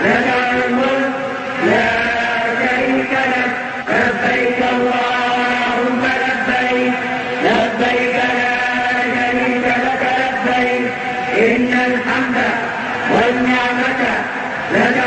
لك الملك لا شريك لك لبيك اللهم لبيك لبيك لا شريك لك لبيك إن الحمد والنعمة لك